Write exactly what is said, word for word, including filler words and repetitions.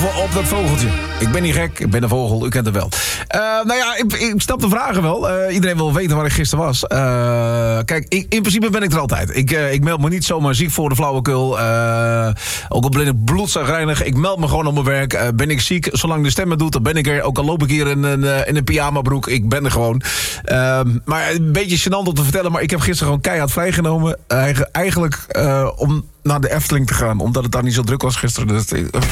boven op dat vogeltje. Ik ben niet gek, ik ben een vogel, u kent het wel. Uh, nou ja, ik, ik snap de vragen wel. Uh, iedereen wil weten waar ik gisteren was. Uh, kijk, ik, in principe ben ik er altijd. Ik, uh, ik meld me niet zomaar ziek voor de flauwekul. Uh, ook al ben ik bloedzagrijnig, ik meld me gewoon op mijn werk. Uh, ben ik ziek, zolang de stem het doet, dan ben ik er. Ook al loop ik hier in een, uh, in een pyjamabroek, ik ben er gewoon. Uh, maar een beetje gênant om te vertellen, maar ik heb gisteren gewoon keihard vrijgenomen. Uh, eigenlijk uh, om naar de Efteling te gaan, omdat het daar niet zo druk was gisteren. Dus